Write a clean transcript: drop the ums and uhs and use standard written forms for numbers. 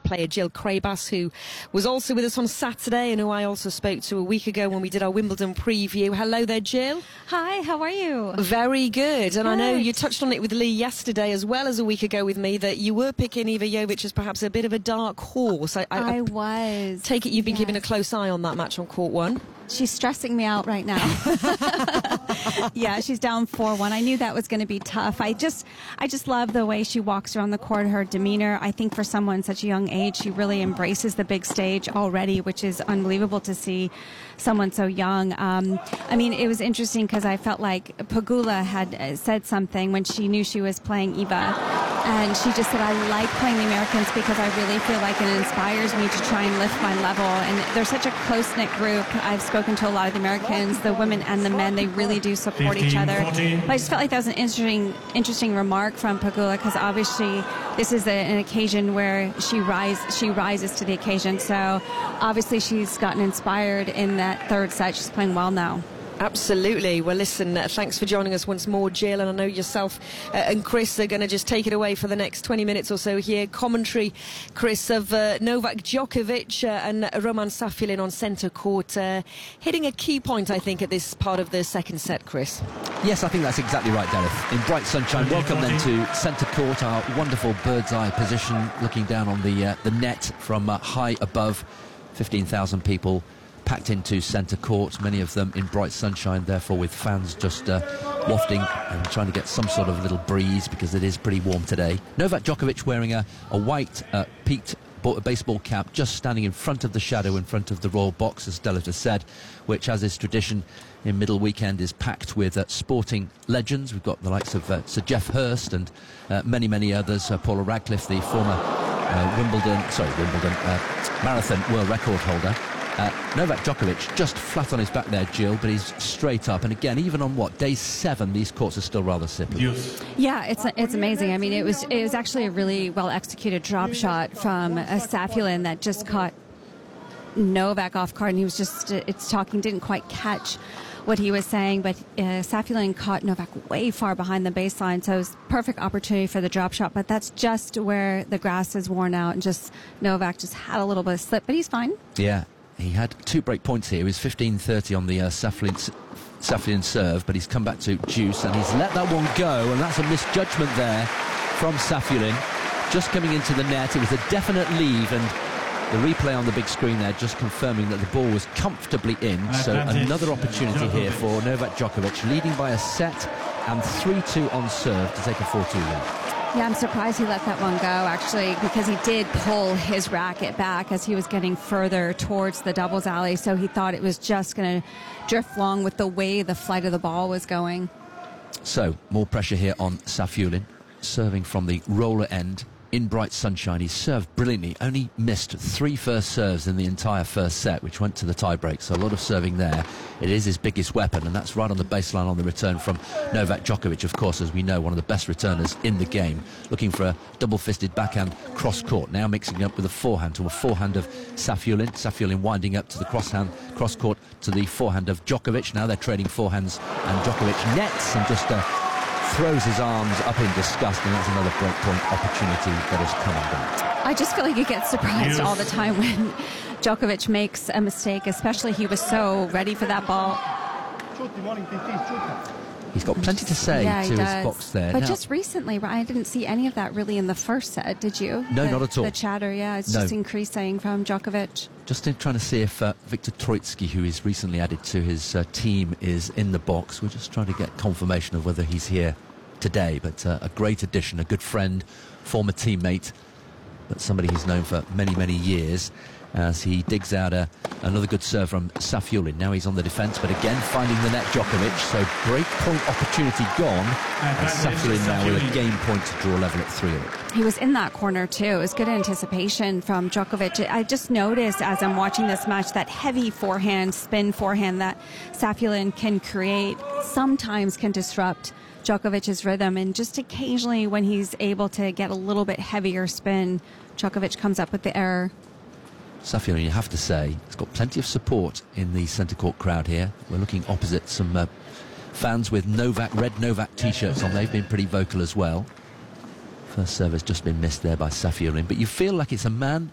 player Jill Craybas, who was also with us on Saturday and who I also spoke to a week ago when we did our Wimbledon preview. Hello there, Jill. Hi, how are you? Very good. And I know you touched on it with Lee yesterday as well as a week ago with me, that you were picking Iva Jovic as perhaps a bit of a dark horse. I was. Take it you've been keeping a close eye on that match on court one. She's stressing me out right now. Yeah, she's down 4-1. I knew that was going to be tough. I just love the way she walks around the court, her demeanor. I think for someone such a young age, she really embraces the big stage already, which is unbelievable to see someone so young. I mean, it was interesting because I felt like Pegula had said something when she knew she was playing Iva. And she just said, I like playing the Americans because I really feel like it inspires me to try and lift my level. And they're such a close-knit group. I've spoken to a lot of the Americans, the women and the men. They really do support each other. But I just felt like that was an interesting remark from Pegula, because obviously this is an occasion where she rises to the occasion. So obviously she's gotten inspired in that third set. She's playing well now. Absolutely. Well, listen, thanks for joining us once more, Jill, and I know yourself and Chris are going to just take it away for the next 20 minutes or so here. Commentary, Chris, of Novak Djokovic and Roman Safilin on centre court, hitting a key point, I think, at this part of the second set, Chris. Yes, I think that's exactly right, Gareth. In bright sunshine, welcome then to centre court, our wonderful bird's eye position, looking down on the net from high above. 15,000 people packed into centre court, many of them in bright sunshine, therefore with fans just wafting and trying to get some sort of little breeze because it is pretty warm today. Novak Djokovic wearing a white peaked baseball cap, just standing in front of the shadow in front of the royal box, as Stella has said, which, as is tradition in middle weekend, is packed with sporting legends. We've got the likes of Sir Geoff Hurst and many others, Paula Radcliffe, the former marathon world record holder. Novak Djokovic just flat on his back there, Jill, but he's straight up. And again, even on day 7, these courts are still rather slippery. Yeah, it's amazing. I mean, it was actually a really well executed drop shot from Safilin that just caught Novak off guard, and he was just didn't quite catch what he was saying, but Safilin caught Novak way far behind the baseline, so it was perfect opportunity for the drop shot. But that's just where the grass is worn out, and just Novak just had a little bit of slip, but he's fine. Yeah. He had 2 break points here. He was 15-30 on the Safilin serve, but he's come back to deuce, and he's let that one go, and that's a misjudgment there from Safilin. Just coming into the net, it was a definite leave, and the replay on the big screen there just confirming that the ball was comfortably in. So another opportunity here for Novak Djokovic, leading by a set and 3-2 on serve to take a 4-2 lead. Yeah, I'm surprised he let that one go, actually, because he did pull his racket back as he was getting further towards the doubles alley, so he thought it was just going to drift along with the way the flight of the ball was going. So, more pressure here on Safilin, serving from the roller end in bright sunshine. He served brilliantly, only missed 3 first serves in the entire first set, which went to the tie-break, so a lot of serving there. It is his biggest weapon, and that's right on the baseline on the return from Novak Djokovic, of course, as we know, one of the best returners in the game, looking for a double-fisted backhand cross-court, now mixing up with a forehand to a forehand of Safilin. Safilin winding up to the cross-court to the forehand of Djokovic. Now they're trading forehands, and Djokovic nets and just throws his arms up in disgust, and that's another breakpoint opportunity that has come and gone. I just feel like he gets surprised all the time when Djokovic makes a mistake, especially he was so ready for that ball. He's got plenty to say to his box there. But just recently, I didn't see any of that really in the first set, did you? No, not at all. The chatter, it's just increasing from Djokovic. Just trying to see if Viktor Troicki, who is recently added to his team, is in the box. We're just trying to get confirmation of whether he's here today. But a great addition, a good friend, former teammate, but somebody he's known for many years, as he digs out another good serve from Safilin. Now he's on the defence, but again finding the net, Djokovic. So break point opportunity gone, and Safilin now with a game point to draw level at 3-all. He was in that corner too. It was good anticipation from Djokovic. I just noticed as I'm watching this match that heavy spin forehand that Safilin can create sometimes can disrupt Djokovic's rhythm, and just occasionally when he's able to get a little bit heavier spin, Djokovic comes up with the error. Safilin, you have to say, has got plenty of support in the centre court crowd here. We're looking opposite some fans with red Novak t-shirts on. They've been pretty vocal as well. First serve has just been missed there by Safilin, but you feel like it's a man